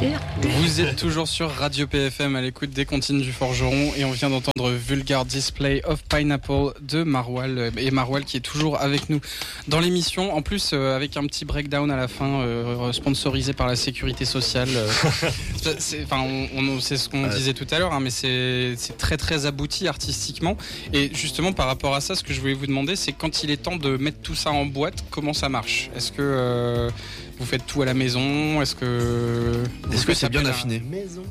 Vous êtes toujours sur Radio PFM à l'écoute des comptines du Forgeron et on vient d'entendre Vulgar Display of Pineapple de Marwal, et Marwal qui est toujours avec nous dans l'émission, en plus avec un petit breakdown à la fin sponsorisé par la sécurité sociale. C'est ce qu'on disait tout à l'heure, hein, mais c'est très très abouti artistiquement. Et justement par rapport à ça, ce que je voulais vous demander, c'est quand il est temps de mettre tout ça en boîte, comment ça marche ? Est-ce que vous faites tout à la maison ? Est-ce que c'est bien affiné ? Maison.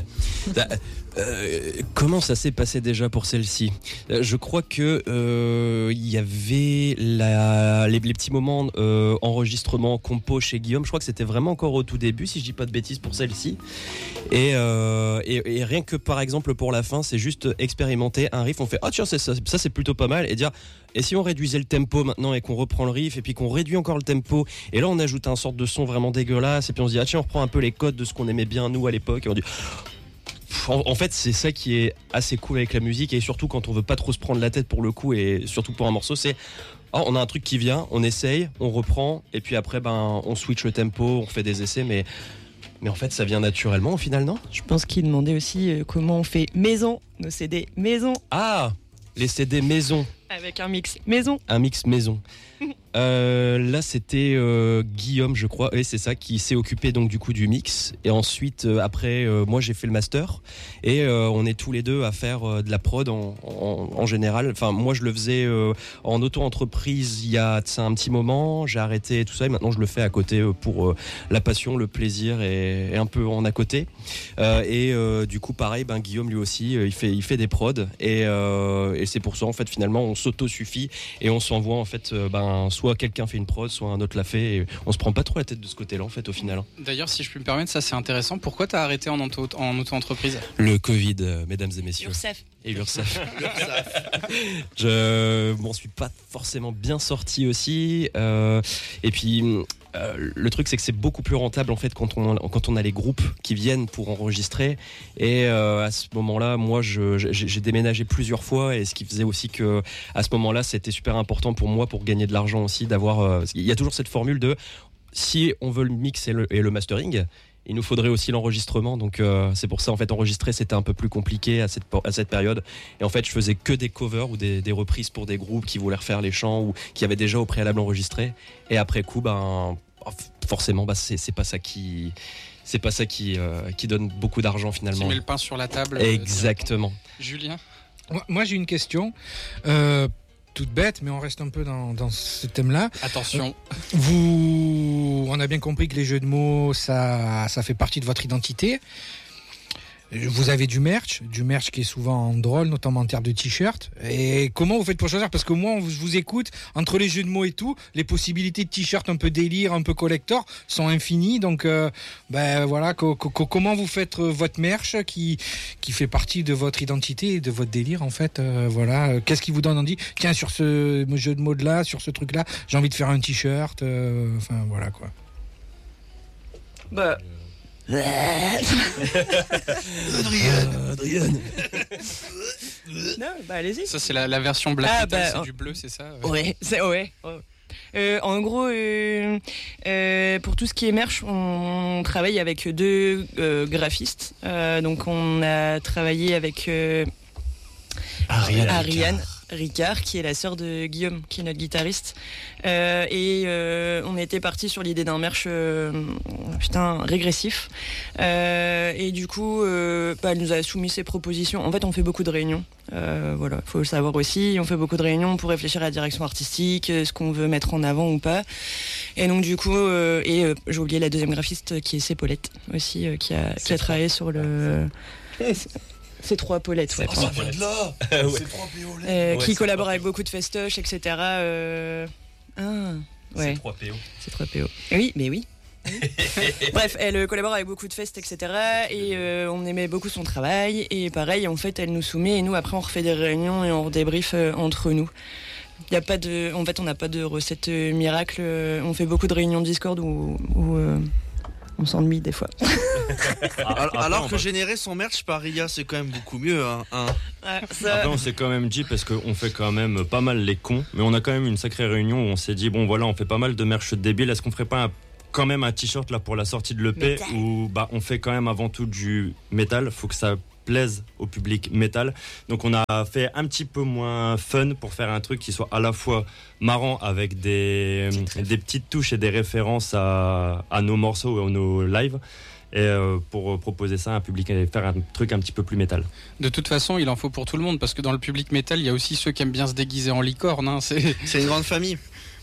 Comment ça s'est passé déjà pour celle-ci ? Je crois que il y avait les petits moments enregistrement compo chez Guillaume. Je crois que c'était vraiment encore au tout début, si je dis pas de bêtises pour celle-ci. Et rien que par exemple pour la fin, c'est juste expérimenter un riff. On fait tiens, ça c'est plutôt pas mal, et dire et si on réduisait le tempo maintenant et qu'on reprend le riff et puis qu'on réduit encore le tempo et là on ajoute un sorte de son vraiment dégueulasse et puis on se dit tiens, on reprend un peu les codes de ce qu'on aimait bien nous à l'époque et on dit en fait c'est ça qui est assez cool avec la musique, et surtout quand on veut pas trop se prendre la tête pour le coup, et surtout pour un morceau, c'est on a un truc qui vient, on essaye, on reprend et puis après on switch le tempo, on fait des essais, mais en fait ça vient naturellement au final, non ? Je pense qu'il demandait aussi comment on fait maison, nos CD maison. Ah, les CD maison. Avec un mix maison. Un mix maison. Là c'était Guillaume, je crois, et c'est ça, qui s'est occupé donc du coup du mix, et ensuite après moi j'ai fait le master, et on est tous les deux à faire de la prod en général. Enfin moi je le faisais en auto-entreprise il y a un petit moment, j'ai arrêté tout ça et maintenant je le fais à côté pour la passion, le plaisir et un peu en à côté. Du coup pareil, Guillaume lui aussi il fait des prods, et c'est pour ça en fait finalement on s'auto-suffit et on s'envoie en fait soit quelqu'un fait une prod, soit un autre l'a fait, et on se prend pas trop la tête de ce côté-là en fait au final. D'ailleurs, si je puis me permettre, ça c'est intéressant. Pourquoi t'as arrêté en auto-entreprise ? Le Covid, mesdames et messieurs. L'URSSAF. Et l'URSSAF. Je m'en suis pas forcément bien sorti aussi. Et puis le truc c'est que c'est beaucoup plus rentable en fait quand on a les groupes qui viennent pour enregistrer. Et à ce moment-là, moi j'ai déménagé plusieurs fois, et ce qui faisait aussi que à ce moment-là c'était super important pour moi, pour gagner de l'argent aussi, d'avoir. Il y a toujours cette formule de si on veut le mix et le mastering, il nous faudrait aussi l'enregistrement, donc c'est pour ça en fait enregistrer c'était un peu plus compliqué à cette période, et en fait je faisais que des covers ou des reprises pour des groupes qui voulaient refaire les chants ou qui avaient déjà au préalable enregistré, et après coup forcément c'est pas ça qui donne beaucoup d'argent finalement. Qui met le pain sur la table. Exactement. Julien ? Moi j'ai une question toute bête, mais on reste un peu dans ce thème-là. Attention. On a bien compris que les jeux de mots, ça fait partie de votre identité. Vous avez du merch qui est souvent drôle, notamment en termes de t-shirts. Et comment vous faites pour choisir ? Parce que moi, je vous écoute, entre les jeux de mots et tout, les possibilités de t-shirts un peu délire, un peu collector sont infinies. Donc, voilà, comment vous faites votre merch qui fait partie de votre identité et de votre délire, en fait. Voilà, qu'est-ce qui vous donne envie ? Tiens, sur ce jeu de mots là, sur ce truc-là, j'ai envie de faire un t-shirt. Enfin, voilà, quoi. Adrienne. Non, allez-y. Ça c'est la version black metal, c'est du bleu, c'est ça ? Ouais, ouais. En gros, pour tout ce qui est merch, on travaille avec deux graphistes. Donc on a travaillé avec Ariane Ricard, qui est la sœur de Guillaume, qui est notre guitariste. On était parti sur l'idée d'un merch régressif. Et du coup, elle nous a soumis ses propositions. En fait, on fait beaucoup de réunions. Voilà, faut le savoir aussi. On fait beaucoup de réunions pour réfléchir à la direction artistique, ce qu'on veut mettre en avant ou pas. Et donc du coup, j'ai oublié la deuxième graphiste qui est Cépolette aussi, qui a travaillé sur le. C'est trois Paulettes, ouais. Ça vient de là. C'est trois PO. Qui collabore avec beaucoup de festoches, etc. Ouais. C'est 3 PO. C'est 3 PO. Oui, mais oui. Bref, elle collabore avec beaucoup de festes, etc. Et on aimait beaucoup son travail. Et pareil, en fait, elle nous soumet et nous, après, on refait des réunions et on redébrief entre nous. En fait, on n'a pas de recette miracle. On fait beaucoup de réunions Discord où on s'ennuie des fois. Alors que générer son merch par IA, c'est quand même beaucoup mieux. Après, on s'est quand même dit, parce qu'on fait quand même pas mal les cons, mais on a quand même une sacrée réunion où on s'est dit, bon voilà, on fait pas mal de merch débile, est-ce qu'on ferait pas quand même un t-shirt là pour la sortie de l'EP où on fait quand même avant tout du métal. Faut que ça plaise au public métal. Donc on a fait un petit peu moins fun pour faire un truc qui soit à la fois marrant avec des petites touches et des références à nos morceaux et à nos lives. Et pour proposer ça à un public et faire un truc un petit peu plus métal. De toute façon, il en faut pour tout le monde parce que dans le public métal, il y a aussi ceux qui aiment bien se déguiser en licorne. Hein. C'est une grande famille.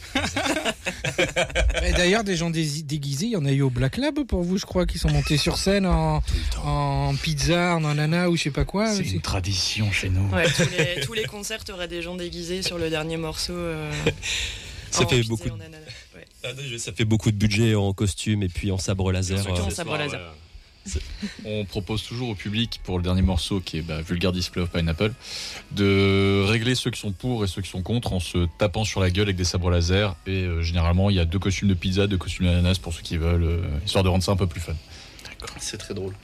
Et d'ailleurs, des gens déguisés, il y en a eu au Black Lab pour vous, je crois, qui sont montés sur scène en pizza, en ananas ou je sais pas quoi. C'est une tradition chez nous. Ouais, tous les concerts, t'auras des gens déguisés sur le dernier morceau. Ça fait beaucoup. Ça fait beaucoup de budget en costume et puis en sabre laser. Surtout en sabre laser. On propose toujours au public pour le dernier morceau qui est Vulgar Display of Pineapple de régler ceux qui sont pour et ceux qui sont contre en se tapant sur la gueule avec des sabres laser et généralement il y a 2 costumes de pizza, 2 costumes d'ananas pour ceux qui veulent, histoire de rendre ça un peu plus fun. D'accord. C'est très drôle.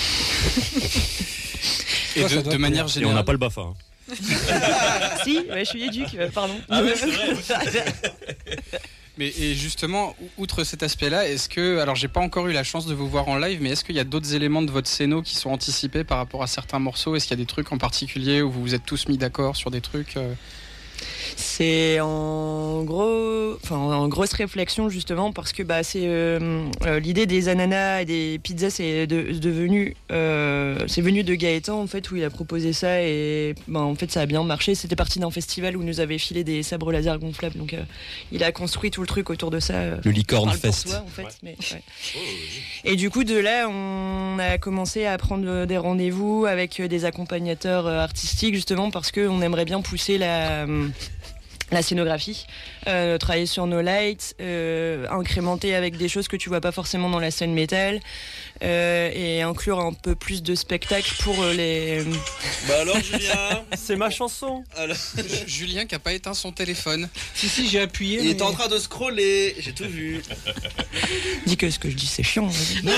Et de manière générale, et on n'a pas le BAFA. Hein. Si, je suis éduque, pardon. Ah ouais, c'est vrai. Mais et justement, outre cet aspect-là, est-ce que, alors j'ai pas encore eu la chance de vous voir en live, mais est-ce qu'il y a d'autres éléments de votre scéno qui sont anticipés par rapport à certains morceaux? Est-ce qu'il y a des trucs en particulier où vous vous êtes tous mis d'accord sur des trucs C'est en grosse réflexion justement parce que c'est l'idée des ananas et des pizzas c'est venu de Gaëtan en fait où il a proposé ça et en fait ça a bien marché. C'était parti d'un festival où il nous avait filé des sabres laser gonflables donc il a construit tout le truc autour de ça. Le Licorne Fest. Soi, en fait, mais, ouais. Et du coup de là on a commencé à prendre des rendez-vous avec des accompagnateurs artistiques justement parce qu'on aimerait bien pousser la scénographie, travailler sur nos lights, incrémenter avec des choses que tu vois pas forcément dans la scène métal et inclure un peu plus de spectacle pour les... Alors Julien, c'est ma chanson. Alors... Julien qui a pas éteint son téléphone. Si j'ai appuyé. Il est en train de scroller, j'ai tout vu. Dis que ce que je dis c'est chiant. Non.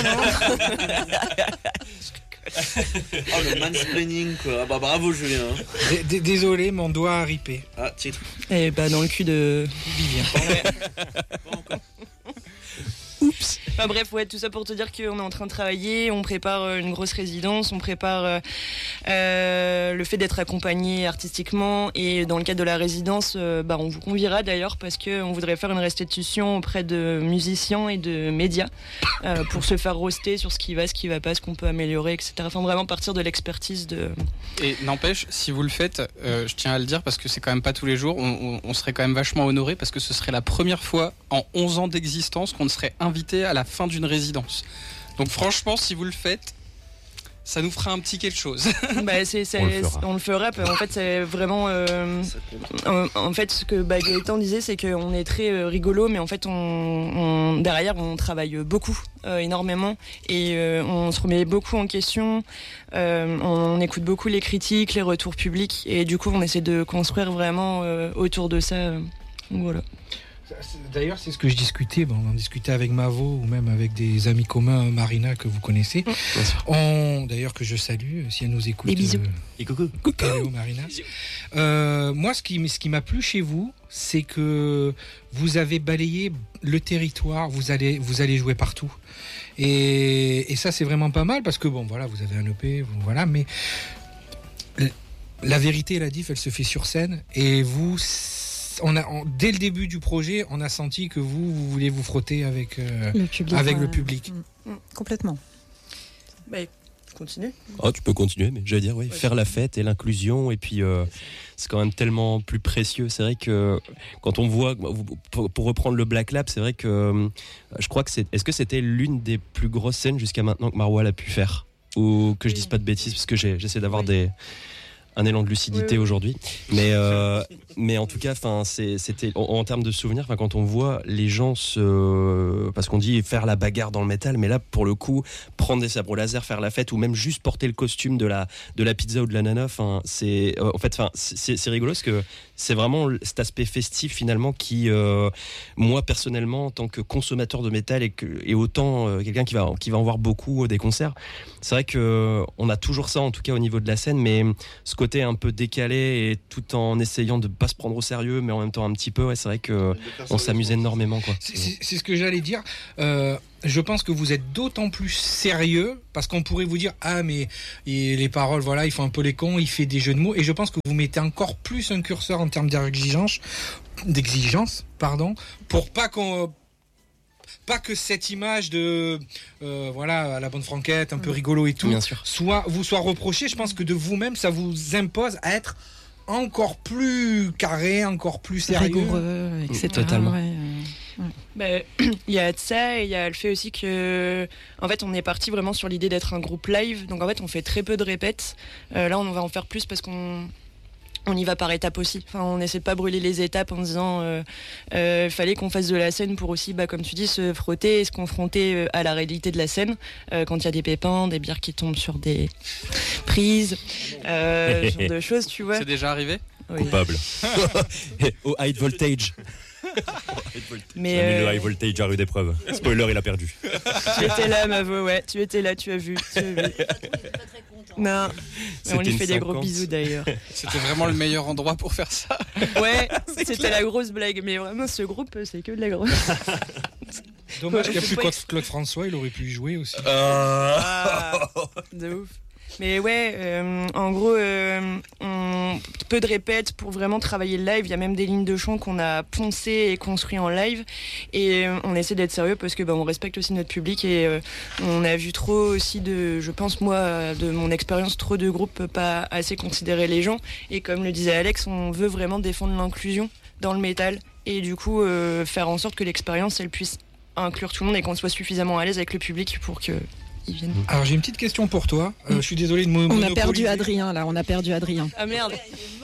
Oh le mansplaining quoi. Bravo Julien. Désolé, mon doigt a ripé. Ah titre. Et dans le cul de Vivien. Pas encore. Oups. Bref, tout ça pour te dire qu'on est en train de travailler, on prépare une grosse résidence, on prépare le fait d'être accompagné artistiquement et dans le cadre de la résidence, on vous conviera d'ailleurs parce qu'on voudrait faire une restitution auprès de musiciens et de médias pour se faire roaster sur ce qui va pas, ce qu'on peut améliorer, etc. Enfin vraiment partir de l'expertise de... Et n'empêche, si vous le faites, je tiens à le dire parce que c'est quand même pas tous les jours, on serait quand même vachement honoré parce que ce serait la première fois en 11 ans d'existence qu'on serait invité à la fin d'une résidence. Donc franchement, si vous le faites, ça nous fera un petit quelque chose. On le fera. En fait, c'est vraiment. En fait, ce que Gaëtan disait, c'est qu'on est très rigolo, mais en fait, derrière, on travaille beaucoup, énormément, et on se remet beaucoup en question. On écoute beaucoup les critiques, les retours publics, et du coup, on essaie de construire vraiment autour de ça. Voilà. D'ailleurs, c'est ce que je discutais. On en discutait avec Mavo ou même avec des amis communs, Marina, que vous connaissez. D'ailleurs, que je salue si elle nous écoute. Des bisous. Et coucou. Hello, Marina. Moi, ce qui m'a plu chez vous, c'est que vous avez balayé le territoire. Vous allez jouer partout. Et ça, c'est vraiment pas mal parce que, vous avez un EP, mais la vérité et la diff, elle se fait sur scène. Et vous... dès le début du projet, on a senti que vous vouliez vous frotter avec le public. Complètement. Continue. Oh, tu peux continuer, mais j'allais dire, faire la fête et l'inclusion, et puis c'est quand même tellement plus précieux. C'est vrai que quand on voit, pour reprendre le Black Lab, c'est vrai que je crois que est-ce que c'était l'une des plus grosses scènes jusqu'à maintenant que Maroual a pu faire, ou que je dise pas de bêtises, parce que j'essaie d'avoir un élan de lucidité aujourd'hui, mais en tout cas, c'était en termes de souvenirs. Quand on voit les gens parce qu'on dit faire la bagarre dans le métal, mais là pour le coup, prendre des sabres laser, faire la fête, ou même juste porter le costume de la pizza ou de l'ananas, c'est rigolo parce que c'est vraiment cet aspect festif finalement qui, moi personnellement, en tant que consommateur de métal et autant quelqu'un qui va en voir beaucoup des concerts, c'est vrai que on a toujours ça en tout cas au niveau de la scène, mais ce côté un peu décalé et tout en essayant de pas se prendre au sérieux, mais en même temps un petit peu. Ouais, c'est vrai que on s'amuse énormément, quoi. C'est ce que j'allais dire. Je pense que vous êtes d'autant plus sérieux parce qu'on pourrait vous dire mais les paroles, voilà, il faut un peu les cons, il fait des jeux de mots, et je pense que vous mettez encore plus un curseur en termes d'exigence, pour pas que cette image de voilà, à la bonne franquette, un peu rigolo et tout, vous soit reprochée. Je pense que de vous-même, ça vous impose à être encore plus carré, encore plus sérieux, rigoureux, etc. Totalement. Il y a de ça, et il y a le fait aussi que, en fait, on est parti vraiment sur l'idée d'être un groupe live. Donc en fait, on fait très peu de répètes. Là, on va en faire plus parce qu'on y va par étapes aussi. Enfin, on essaie de pas brûler les étapes en disant fallait qu'on fasse de la scène pour aussi, comme tu dis, se frotter et se confronter à la réalité de la scène quand il y a des pépins, des bières qui tombent sur des prises, ce genre de choses, tu vois. C'est déjà arrivé ? Oui. Coupable. Au high voltage. Mais le high voltage a eu des preuves. Spoiler, il a perdu. Tu étais là, Mavo, ouais. Tu étais là, tu as vu. Non, mais on lui fait des gros bisous d'ailleurs. C'était vraiment le meilleur endroit pour faire ça. Ouais, c'était la grosse blague. Mais vraiment, ce groupe, c'est que de la grosse. Dommage qu'il n'y a plus Claude François, il aurait pu y jouer aussi. De ouf. Mais ouais, en gros, peu de répètes pour vraiment travailler le live. Il y a même des lignes de chant qu'on a poncées et construit en live. Et on essaie d'être sérieux parce que on respecte aussi notre public. Et on a vu trop aussi je pense moi, de mon expérience, trop de groupes pas assez considérer les gens. Et comme le disait Alex, on veut vraiment défendre l'inclusion dans le métal. Et du coup, faire en sorte que l'expérience, elle puisse inclure tout le monde et qu'on soit suffisamment à l'aise avec le public pour que... Alors j'ai une petite question pour toi. Je suis désolé de On a perdu Adrien là, Ah merde.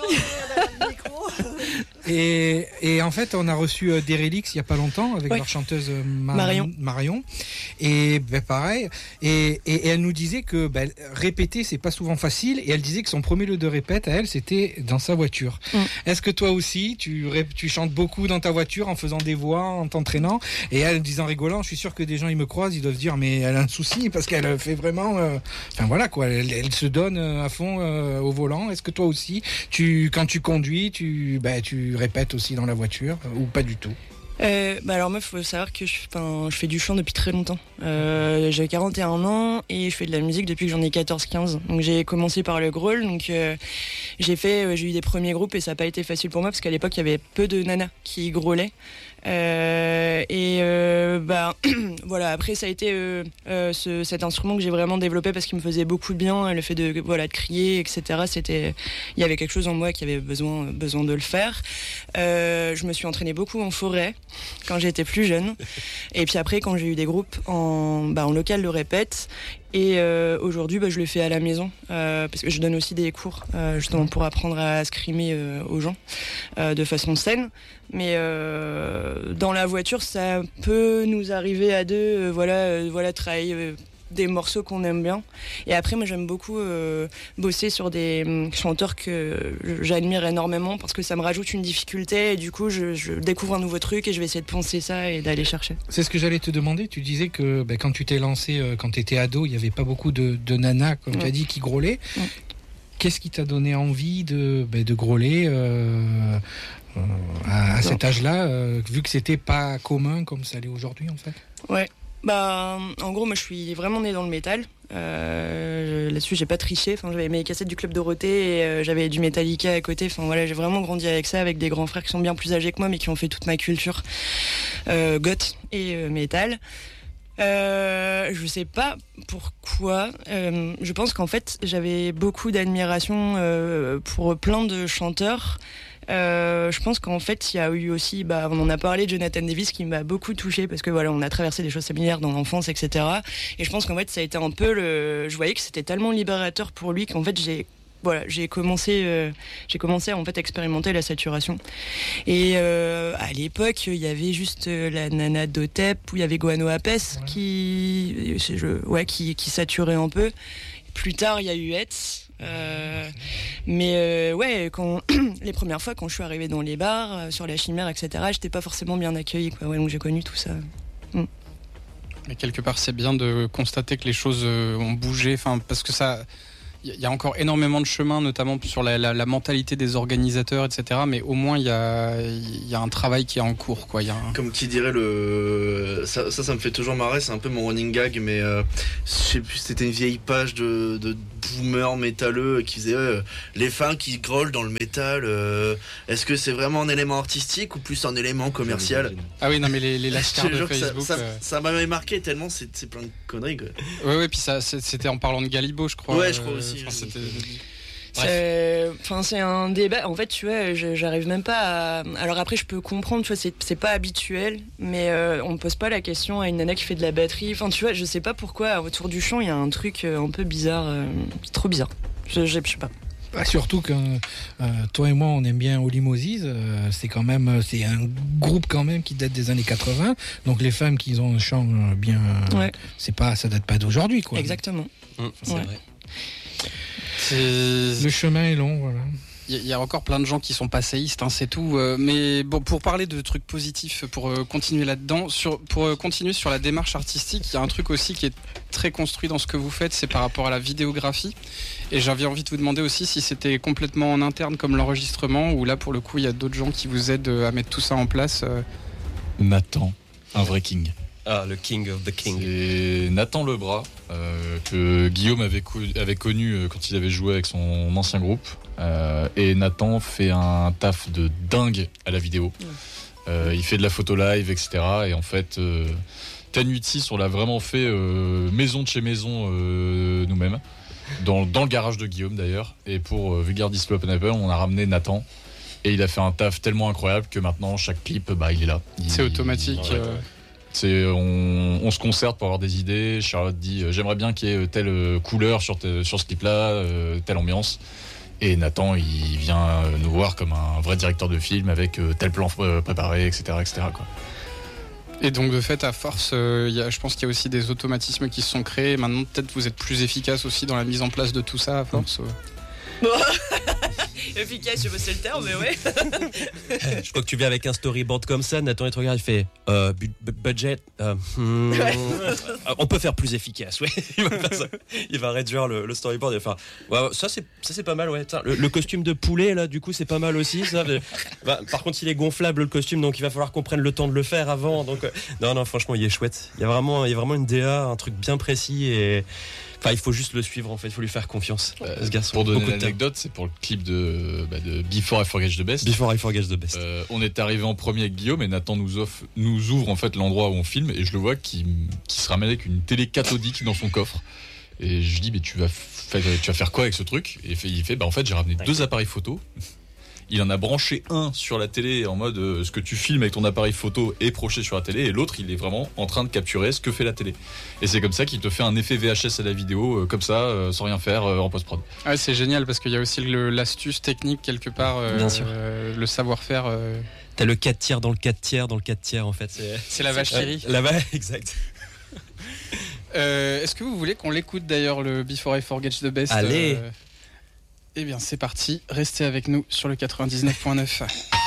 Et en fait, on a reçu Derelix il y a pas longtemps avec leur chanteuse Marion. Et pareil. Et elle nous disait que répéter c'est pas souvent facile. Et elle disait que son premier lieu de répète à elle c'était dans sa voiture. Est-ce que toi aussi tu chantes beaucoup dans ta voiture en faisant des voix, en t'entraînant? Et elle disant rigolant, je suis sûr que des gens ils me croisent, ils doivent se dire mais elle a un souci parce qu'elle fait vraiment. Enfin voilà quoi, elle se donne à fond au volant. Est-ce que toi aussi quand tu conduis tu répètes aussi dans la voiture ou pas du tout? Alors moi, il faut savoir que je fais du chant depuis très longtemps. J'ai 41 ans et je fais de la musique depuis que j'en ai 14-15. Donc j'ai commencé par le growl. Donc j'ai eu des premiers groupes et ça n'a pas été facile pour moi parce qu'à l'époque il y avait peu de nanas qui growlaient. Voilà, après ça a été cet instrument que j'ai vraiment développé parce qu'il me faisait beaucoup de bien, le fait de crier, etc. Il y avait quelque chose en moi qui avait besoin de le faire. Je me suis entraînée beaucoup en forêt quand j'étais plus jeune, et puis après quand j'ai eu des groupes en local de répète. Et aujourd'hui, je le fais à la maison parce que je donne aussi des cours justement pour apprendre à scrimer aux gens de façon saine. Mais dans la voiture, ça peut nous arriver à deux, travailler des morceaux qu'on aime bien. Et après, moi, j'aime beaucoup bosser sur des chanteurs que j'admire énormément parce que ça me rajoute une difficulté et du coup, je découvre un nouveau truc et je vais essayer de poncer ça et d'aller chercher. C'est ce que j'allais te demander. Tu disais que quand tu t'es lancé, quand tu étais ado, il n'y avait pas beaucoup de nanas, comme tu as dit, qui grôlaient. Qu'est-ce qui t'a donné envie de grôler à cet âge-là, vu que c'était pas commun comme ça l'est aujourd'hui en fait? Ouais. En gros, moi je suis vraiment née dans le métal. Là-dessus, j'ai pas triché. J'avais mes cassettes du Club Dorothée et j'avais du Metallica à côté. J'ai vraiment grandi avec ça, avec des grands frères qui sont bien plus âgés que moi, mais qui ont fait toute ma culture goth et métal. Je sais pas pourquoi. Je pense qu'en fait, j'avais beaucoup d'admiration pour plein de chanteurs. Je pense qu'en fait il y a eu aussi, on en a parlé, Jonathan Davis qui m'a beaucoup touchée parce que on a traversé des choses similaires dans l'enfance, etc. Et je pense qu'en fait ça a été un peu je voyais que c'était tellement libérateur pour lui qu'en fait j'ai commencé à en fait expérimenter la saturation. Et à l'époque il y avait juste la nana d'Otep où il y avait Guano Apes qui saturait un peu. Plus tard il y a eu Hetz. Quand les premières fois quand je suis arrivée dans les bars sur la Chimère, etc., j'étais pas forcément bien accueillie, quoi. Donc j'ai connu tout ça. Mais quelque part c'est bien de constater que les choses ont bougé, parce que ça il y a encore énormément de chemin, notamment sur la mentalité des organisateurs, etc. Mais au moins, il y a un travail qui est en cours, quoi. Comme qui dirait ça me fait toujours marrer, c'est un peu mon running gag, mais je sais plus, c'était une vieille page de boomers métalleux qui disait les fins qui grôlent dans le métal, est-ce que c'est vraiment un élément artistique ou plus un élément commercial? Ah oui, non, mais les lascars de Facebook... Ça m'avait marqué tellement, c'est plein de conneries, quoi. Ouais, puis c'était en parlant de Galibo, je crois. Ouais, je crois aussi. C'est un débat. En fait, tu vois, j'arrive même pas à. Alors après, je peux comprendre, tu vois, c'est pas habituel, mais on me pose pas la question à une nana qui fait de la batterie. Enfin, tu vois, je sais pas pourquoi autour du chant, il y a un truc un peu bizarre. C'est trop bizarre. Je sais pas. Surtout que toi et moi, on aime bien Holy Moses. C'est un groupe quand même qui date des années 80. Donc les femmes qui ont un chant bien, ça date pas d'aujourd'hui, quoi. Exactement. C'est vrai. Le chemin est long, voilà. Il y a encore plein de gens qui sont passéistes, c'est tout. Mais bon, pour parler de trucs positifs, pour continuer là-dedans, pour continuer sur la démarche artistique, il y a un truc aussi qui est très construit dans ce que vous faites, c'est par rapport à la vidéographie. Et j'avais envie de vous demander aussi si c'était complètement en interne comme l'enregistrement, ou là pour le coup il y a d'autres gens qui vous aident à mettre tout ça en place. Nathan, un vrai king. Ah, le king of the king. C'est Nathan Lebras, que Guillaume avait connu quand il avait joué avec son ancien groupe. Et Nathan fait un taf de dingue à la vidéo. Il fait de la photo live, etc. Et en fait, Tenuit 6, on l'a vraiment fait maison de chez maison nous-mêmes. Dans le garage de Guillaume d'ailleurs. Et pour Vulgar Display of Pineapple, on a ramené Nathan. Et il a fait un taf tellement incroyable que maintenant, chaque clip, il est là. C'est automatique. On se concerte pour avoir des idées. Charlotte dit j'aimerais bien qu'il y ait telle couleur sur ce clip-là, telle ambiance. Et Nathan, il vient nous voir comme un vrai directeur de film avec tel plan préparé, etc. quoi. Et donc de fait, à force, je pense qu'il y a aussi des automatismes qui se sont créés. Maintenant, peut-être vous êtes plus efficace aussi dans la mise en place de tout ça à force. Efficace, je sais pas si c'est le terme, mais ouais. Je crois que tu viens avec un storyboard comme ça, Nathan il te regarde, il fait budget. On peut faire plus efficace, ouais. Il va faire ça. Il va réduire le storyboard. Il va faire. Ça c'est pas mal, ouais. Le costume de poulet là, du coup c'est pas mal aussi. Ça. Par contre, il est gonflable le costume, donc il va falloir qu'on prenne le temps de le faire avant. Donc non, franchement, il est chouette. Il y a vraiment une DA, un truc bien précis et. Enfin, il faut juste le suivre en fait, il faut lui faire confiance. Ce garçon. Pour donner l'anecdote, c'est pour le clip de Before I Forget the Best. Before I Forget the Best. On est arrivé en premier avec Guillaume et Nathan nous ouvre en fait l'endroit où on filme et je le vois qui se ramène avec une télé cathodique dans son coffre. Et je dis mais tu vas faire quoi avec ce truc? Et il fait en fait j'ai ramené 2 appareils photo. Il en a branché un sur la télé en mode ce que tu filmes avec ton appareil photo est projeté sur la télé et l'autre il est vraiment en train de capturer ce que fait la télé. Et c'est comme ça qu'il te fait un effet VHS à la vidéo comme ça sans rien faire en post-prod. Ah, c'est génial parce qu'il y a aussi l'astuce technique quelque part, bien sûr. Le savoir-faire. T'as le 4 tiers dans le 4 tiers dans le 4 tiers en fait. C'est la vache qui rit. La vache, exact. Est-ce que vous voulez qu'on l'écoute d'ailleurs le Before I Forget the Best? Allez. Eh bien c'est parti, restez avec nous sur le 99.9.